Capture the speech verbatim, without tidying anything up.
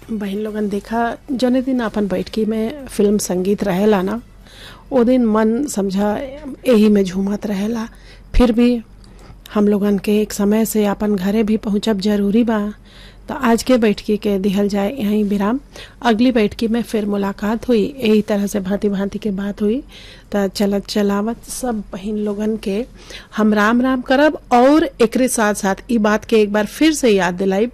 बहन लोगन देखा जौने दिन अपन बैठकी में फिल्म संगीत रहेला ना, ओ दिन मन समझा यही में झूमत रहेला। फिर भी हम लोगन के एक समय से अपन घरे भी पहुँचब जरूरी बा, तो आज के बैठकी के दिहल जाए यहीं विराम। अगली बैठकी में फिर मुलाकात हुई, यही तरह से भांति भांति के बात हुई। तो चलत चलावत सब बहन लोगन के हम राम राम करब और एकरे साथ साथ ई बात के एक बार फिर से याद दिलाई